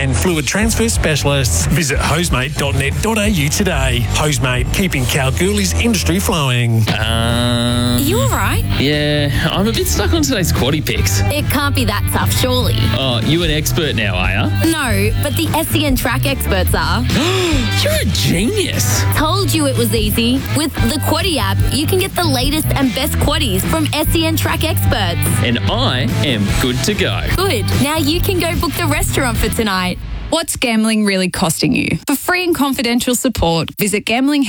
and fluid transfer specialists. Visit hosemate.net.au today. Hosemate, keeping Kalgoorlie's industry flowing. Are you all right? Yeah, I'm a bit stuck on today's quaddie picks. It can't be that tough, surely. Oh, you an expert now, are you? No, but the SEN track experts are. You're a genius. Told you it was easy. With the Quaddie app, you can get the latest and best quaddies from SEN track experts. And I am good to go. Good. Now you can go book the restaurant for tonight. What's gambling really costing you? For free and confidential support, visit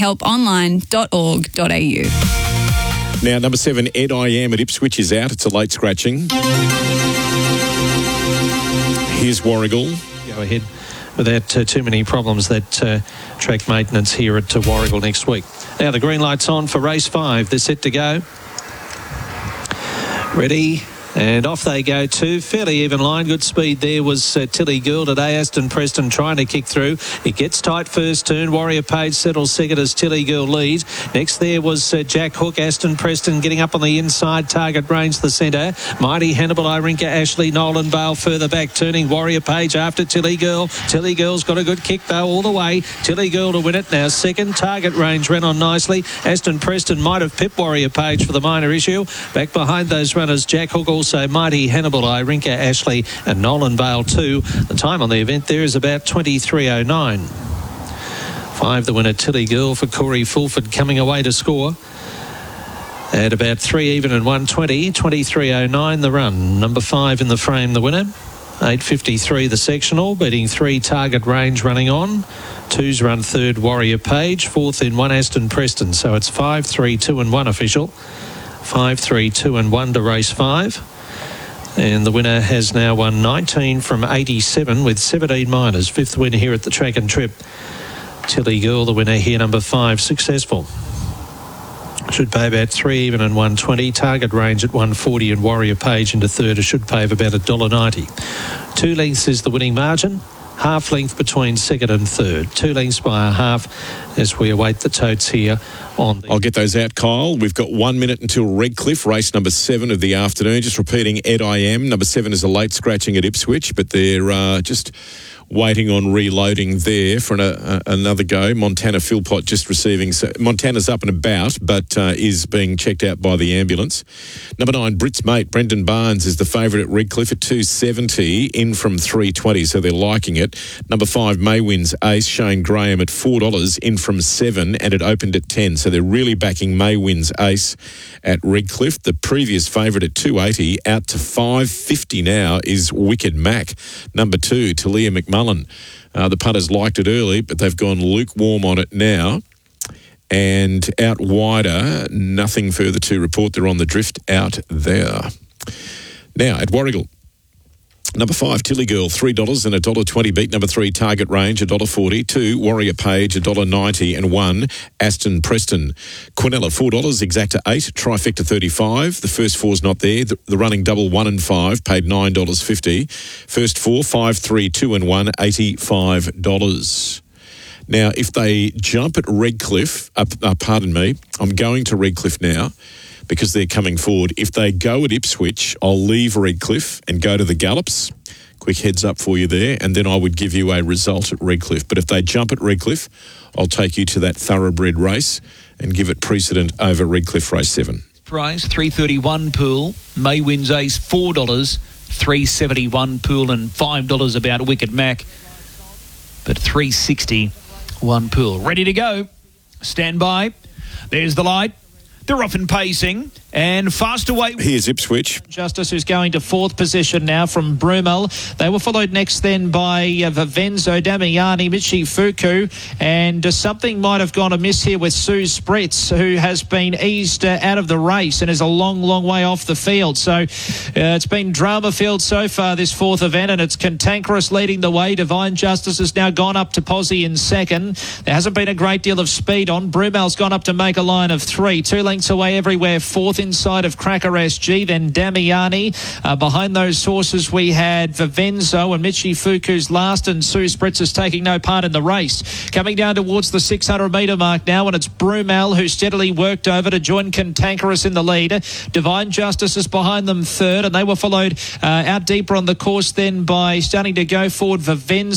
gamblinghelponline.org.au. Now, number 7, Ed I Am at Ipswich is out. It's a late scratching. Here's Warragul. Go ahead without too many problems, that track maintenance here at Warragul next week. Now the green light's on for race 5. They're set to go. Ready. And off they go too. Fairly even line. Good speed there was Tilly Girl today. Aston Preston trying to kick through. It gets tight first turn. Warrior Page settles second as Tilly Girl leads. Next there was Jack Hook. Aston Preston getting up on the inside. Target range the centre. Mighty Hannibal, Irinka, Ashley, Nolan Bale further back. Turning Warrior Page after Tilly Girl. Tilly Girl's got a good kick though all the way. Tilly Girl to win it now. Second. Target range ran on nicely. Aston Preston might have pipped Warrior Page for the minor issue. Back behind those runners, Jack Hook also Mighty Hannibal, Irinka, Ashley and Nolan Bale too. The time on the event there is about 23:09. 5 the winner, Tilly Girl for Corey Fulford coming away to score at about 3 even and 120. 23:09 the run. Number 5 in the frame the winner. 8.53 the sectional, beating 3 Target Range running on. 2's run third Warrior Page, 4th in 1 Aston Preston. So it's 5, 3, 2 and 1 official. 5, 3, 2 and 1 to race 5. And the winner has now won 19 from 87 with 17 minors. 5th win here at the Track and Trip. Tilly Girl, the winner here, number 5, successful. Should pay about 3 even and 120. Target Range at 140 and Warrior Page into third should pay of about $1.90. 2 lengths is the winning margin. Half length between second and third. 2 lengths by a half as we await the totes here on the... I'll get those out, Kyle. We've got 1 minute until Redcliffe, race number 7 of the afternoon. Just repeating, Ed I Am. Number 7 is a late scratching at Ipswich, but they're just waiting on reloading there for another go. Montana Philpott just receiving... Montana's up and about, but is being checked out by the ambulance. Number 9, Brit's Mate, Brendan Barnes, is the favourite at Redcliffe at $2.70, in from $3.20, so they're liking it. Number 5, Maywin's Ace, Shane Graham at $4, in from $7, and it opened at $10, so they're really backing Maywin's Ace at Redcliffe. The previous favourite at $2.80, out to $5.50 now, is Wicked Mac. Number 2, Talia McMullen. The punters liked it early, but they've gone lukewarm on it now. And out wider, nothing further to report. They're on the drift out there. Now, at Warragul, number 5, Tilly Girl, $3 and $1.20 beat. Number 3, Target Range, $1.40. 2, Warrior Page, $1.90. And 1, Aston Preston. Quinella, $4, Exacta 8, Trifecta 35. The first 4's not there. The running double 1 and 5 paid $9.50. First 4, 5, 3, 2 and 1, $85. Now, if they jump at Redcliffe, pardon me, I'm going to Redcliffe now because they're coming forward. If they go at Ipswich, I'll leave Redcliffe and go to the Gallops. Quick heads up for you there, and then I would give you a result at Redcliffe. But if they jump at Redcliffe, I'll take you to that thoroughbred race and give it precedent over Redcliffe race 7. Price, $3.31 pool. Maywin's Ace, $4. $3.71 pool and $5 about Wicked Mac. But $3.60 one pool. Ready to go. Stand by. There's the light. They're off and pacing. And fast away. Here's Ipswich. Justice, who's going to 4th position now from Brumel. They were followed next then by Vivenzo, Damiani, Michifuku. And something might have gone amiss here with Sue Spritz, who has been eased out of the race and is a long, long way off the field. So it's been drama filled so far, this 4th event, and it's Cantankerous leading the way. Divine Justice has now gone up to Posy in second. There hasn't been a great deal of speed on. Brumel's gone up to make a line of 3. 2 lengths away everywhere. 4th inside of Cracker SG, then Damiani. Behind those horses we had Vivenzo and Michifuku's last, and Sue Spritz is taking no part in the race. Coming down towards the 600 metre mark now, and it's Brumel who steadily worked over to join Cantankerous in the lead. Divine Justice is behind them 3rd, and they were followed out deeper on the course then by starting to go forward Vivenzo.